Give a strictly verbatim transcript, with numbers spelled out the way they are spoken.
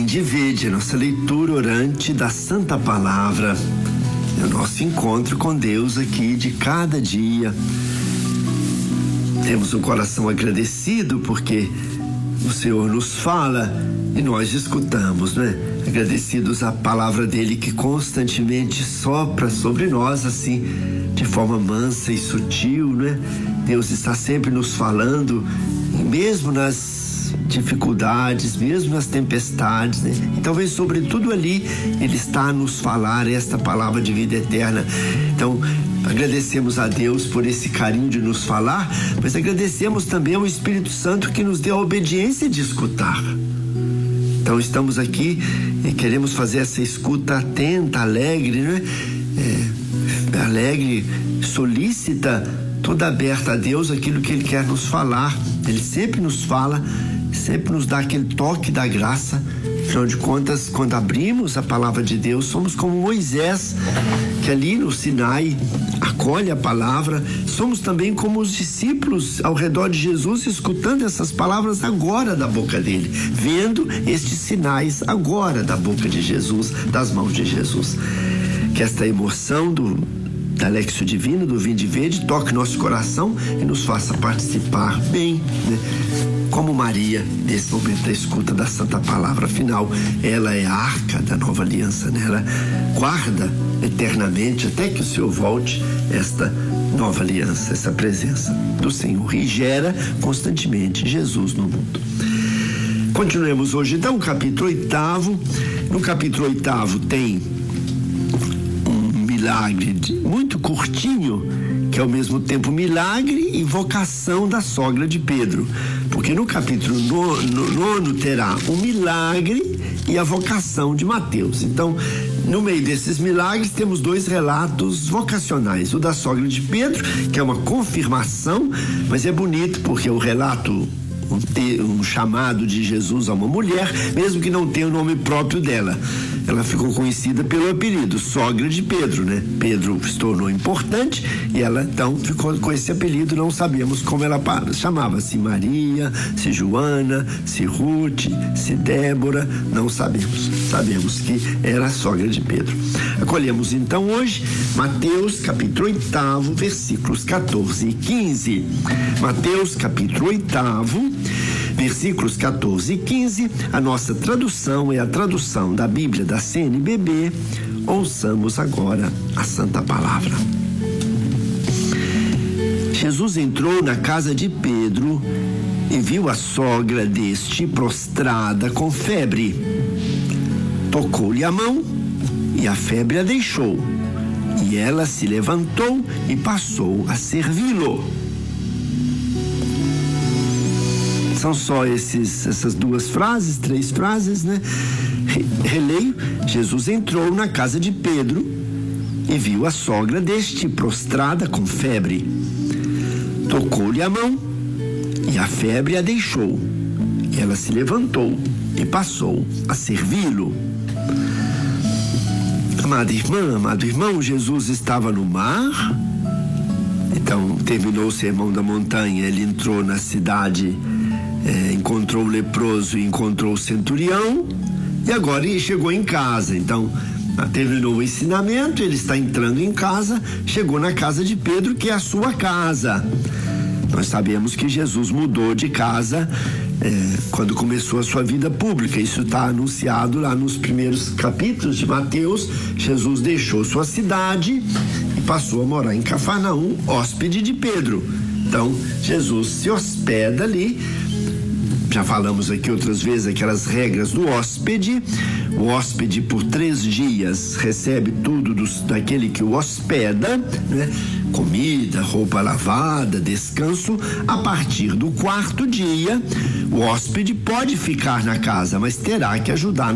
Vinde e vede, a nossa leitura orante da Santa Palavra, é o nosso encontro com Deus aqui de cada dia. Temos um coração agradecido porque o Senhor nos fala e nós escutamos, né? Agradecidos à palavra dele que constantemente sopra sobre nós assim, de forma mansa e sutil, né? Deus está sempre nos falando, mesmo nas dificuldades, mesmo nas tempestades, né? E talvez sobretudo ali ele está a nos falar esta palavra de vida eterna. Então agradecemos a Deus por esse carinho de nos falar, mas agradecemos também ao Espírito Santo que nos deu a obediência de escutar. Então estamos aqui e queremos fazer essa escuta atenta, alegre, né? É, alegre, solícita, toda aberta a Deus, aquilo que Ele quer nos falar. Ele sempre nos fala, sempre nos dá aquele toque da graça. Afinal de contas, quando abrimos a palavra de Deus, somos como Moisés, que ali no Sinai acolhe a palavra. Somos também como os discípulos ao redor de Jesus, escutando essas palavras agora da boca dele, vendo estes sinais agora da boca de Jesus, das mãos de Jesus. Que esta emoção do da Lexio Divina, do Vinde e Vede, toque nosso coração e nos faça participar bem, né? Como Maria, nesse momento da escuta da Santa Palavra. Afinal, ela é a arca da nova aliança, né? Ela guarda eternamente, até que o Senhor volte, esta nova aliança, essa presença do Senhor, e gera constantemente Jesus no mundo. Continuemos hoje então o capítulo oitavo. No capítulo oitavo tem milagre muito curtinho, que é ao mesmo tempo milagre e vocação da sogra de Pedro, porque no capítulo nono, nono terá o milagre e a vocação de Mateus. Então, no meio desses milagres temos dois relatos vocacionais, o da sogra de Pedro, que é uma confirmação, mas é bonito porque o relato Um, te, um chamado de Jesus a uma mulher, mesmo que não tenha o nome próprio dela. Ela ficou conhecida pelo apelido, sogra de Pedro, né? Pedro se tornou importante e ela então ficou com esse apelido. Não sabemos como ela chamava, se Maria, se Joana, se Ruth, se Débora, não sabemos. Sabemos que era a sogra de Pedro. Acolhemos então hoje Mateus capítulo oitavo, versículos quatorze e quinze. Mateus capítulo oitavo, versículos quatorze e quinze, a nossa tradução é a tradução da Bíblia da C N B B. Ouçamos agora a Santa Palavra. Jesus entrou na casa de Pedro e viu a sogra deste prostrada com febre. Tocou-lhe a mão e a febre a deixou, e ela se levantou e passou a servi-lo. São só esses, essas duas frases, três frases, né? Releio: Jesus entrou na casa de Pedro e viu a sogra deste prostrada com febre. Tocou-lhe a mão e a febre a deixou. Ela se levantou e passou a servi-lo. Amada irmã, amado irmão, Jesus estava no mar. Então, terminou o sermão da montanha, ele entrou na cidade, É, encontrou o leproso e encontrou o centurião, e agora ele chegou em casa. Então terminou o ensinamento, ele está entrando em casa, chegou na casa de Pedro, que é a sua casa. Nós sabemos que Jesus mudou de casa é, quando começou a sua vida pública. Isso está anunciado lá nos primeiros capítulos de Mateus. Jesus deixou sua cidade e passou a morar em Cafarnaum, hóspede de Pedro. Então Jesus se hospeda ali. Já falamos aqui outras vezes aquelas regras do hóspede. O hóspede por três dias recebe tudo dos, daquele que o hospeda, né? Comida, roupa lavada, descanso. A partir do quarto dia, o hóspede pode ficar na casa, mas terá que ajudar